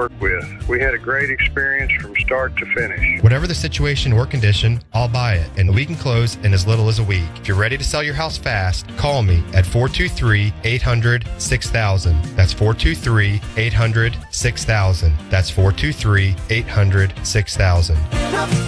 work with. We had a great experience from start to finish. Whatever the situation or condition, I'll buy it, and we can close in as little as a week. If you're ready to sell your house fast, call me at 423-800-6000. That's 423-800-6000. That's 423-800-6000.